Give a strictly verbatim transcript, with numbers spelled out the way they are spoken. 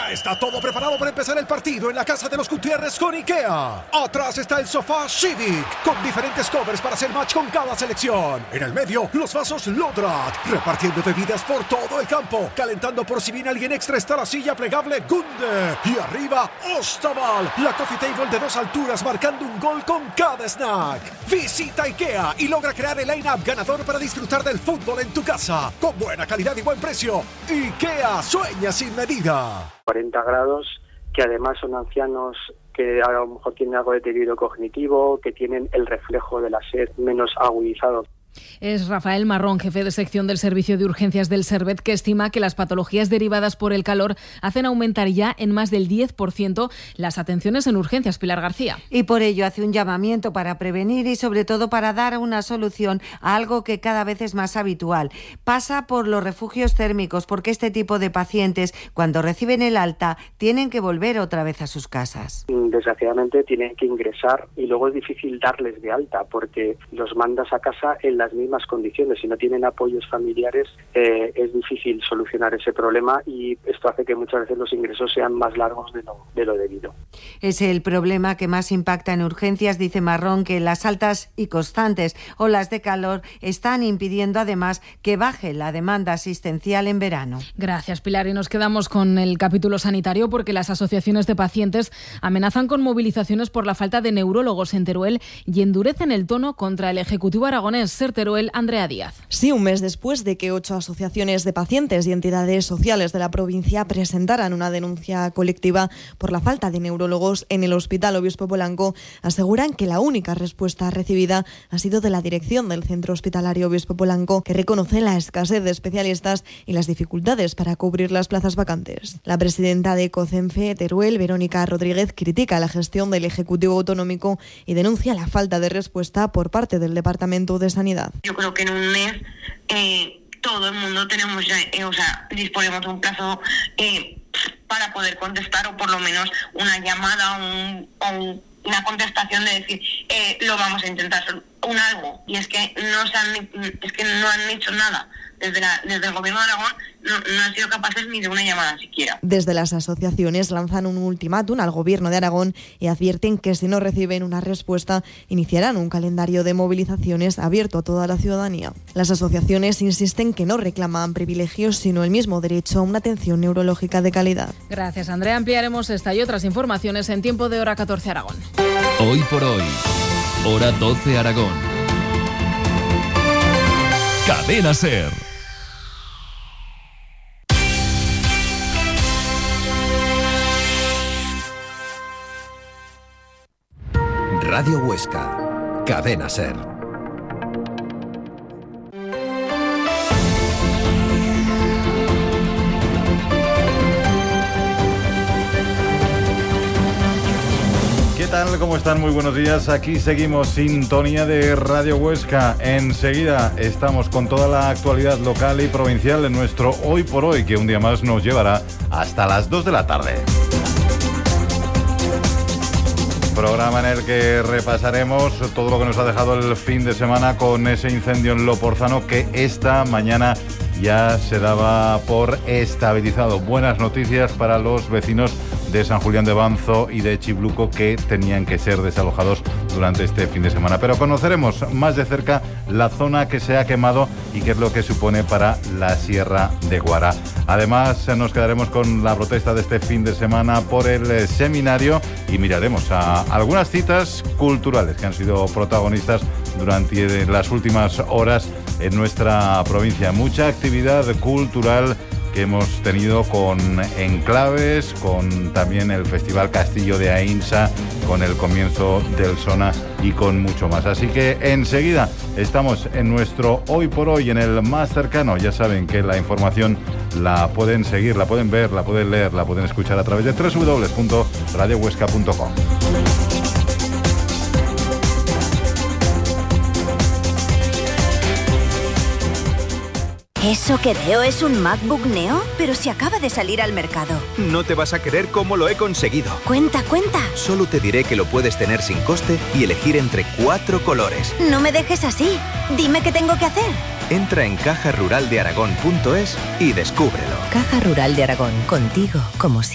Ya está todo preparado para empezar el partido en la casa de los Gutiérrez con IKEA. Atrás está el sofá Civic, con diferentes covers para hacer match con cada selección. En el medio, los vasos Lodrat, repartiendo bebidas por todo el campo. Calentando por si viene alguien extra está la silla plegable Gunde. Y arriba, Ostaval, la coffee table de dos alturas marcando un gol con cada snack. Visita IKEA y logra crear el line-up ganador para disfrutar del fútbol en tu casa. Con buena calidad y buen precio. IKEA, sueña sin medida. cuarenta grados, que además son ancianos que a lo mejor tienen algo de deterioro cognitivo, que tienen el reflejo de la sed menos agudizado. Es Rafael Marrón, jefe de sección del Servicio de Urgencias del Servet, que estima que las patologías derivadas por el calor hacen aumentar ya en más del diez por ciento las atenciones en urgencias. Pilar García. Y por ello hace un llamamiento para prevenir y sobre todo para dar una solución a algo que cada vez es más habitual. Pasa por los refugios térmicos, porque este tipo de pacientes, cuando reciben el alta, tienen que volver otra vez a sus casas. Desgraciadamente tienen que ingresar y luego es difícil darles de alta porque los mandas a casa en las mismas condiciones. Si no tienen apoyos familiares, eh, es difícil solucionar ese problema y esto hace que muchas veces los ingresos sean más largos de lo, de lo debido. Es el problema que más impacta en urgencias, dice Marrón, que las altas y constantes olas de calor están impidiendo además que baje la demanda asistencial en verano. Gracias, Pilar. Y nos quedamos con el capítulo sanitario porque las asociaciones de pacientes amenazan con movilizaciones por la falta de neurólogos en Teruel y endurecen el tono contra el Ejecutivo aragonés. Ser Teruel, Andrea Díaz. Sí, un mes después de que ocho asociaciones de pacientes y entidades sociales de la provincia presentaran una denuncia colectiva por la falta de neurólogos en el Hospital Obispo Polanco, aseguran que la única respuesta recibida ha sido de la dirección del Centro Hospitalario Obispo Polanco, que reconoce la escasez de especialistas y las dificultades para cubrir las plazas vacantes. La presidenta de COCENFE Teruel, Verónica Rodríguez, critica la gestión del Ejecutivo Autonómico y denuncia la falta de respuesta por parte del Departamento de Sanidad. Yo creo que en un mes eh, todo el mundo tenemos ya, eh, o sea, disponemos de un plazo eh, para poder contestar o por lo menos una llamada un, o un, una contestación de decir eh, lo vamos a intentar un algo y es que no se han, es que no han hecho nada. Desde, la, desde el Gobierno de Aragón no, no han sido capaces ni de una llamada siquiera. Desde las asociaciones lanzan un ultimátum al Gobierno de Aragón y advierten que si no reciben una respuesta iniciarán un calendario de movilizaciones abierto a toda la ciudadanía. Las asociaciones insisten que no reclaman privilegios sino el mismo derecho a una atención neurológica de calidad. Gracias, Andrea. Ampliaremos esta y otras informaciones en Tiempo de Hora catorce Aragón. Hoy por hoy, Hora doce Aragón. Cadena SER. Radio Huesca, Cadena SER. ¿Qué tal? ¿Cómo están? Muy buenos días. Aquí seguimos, sintonía de Radio Huesca. Enseguida estamos con toda la actualidad local y provincial en nuestro Hoy por Hoy, que un día más nos llevará hasta las dos de la tarde. Programa en el que repasaremos todo lo que nos ha dejado el fin de semana con ese incendio en Loporzano que esta mañana ya se daba por estabilizado. Buenas noticias para los vecinos de San Julián de Banzo y de Chibluco que tenían que ser desalojados durante este fin de semana. Pero conoceremos más de cerca la zona que se ha quemado y qué es lo que supone para la Sierra de Guara. Además, nos quedaremos con la protesta de este fin de semana por el seminario y miraremos a algunas citas culturales que han sido protagonistas durante las últimas horas en nuestra provincia. Mucha actividad cultural que hemos tenido con enclaves, con también el Festival Castillo de Ainsa, con el comienzo del Sona y con mucho más. Así que enseguida estamos en nuestro Hoy por Hoy, en el más cercano. Ya saben que la información la pueden seguir, la pueden ver, la pueden leer, la pueden escuchar a través de doble u doble u doble u punto radio huesca punto com. ¿Eso que veo es un MacBook Neo? Pero si acaba de salir al mercado. No te vas a creer cómo lo he conseguido. Cuenta, cuenta. Solo te diré que lo puedes tener sin coste y elegir entre cuatro colores. No me dejes así. Dime qué tengo que hacer. Entra en caja rural de aragón punto es y descúbrelo. Caja Rural de Aragón, contigo como siempre.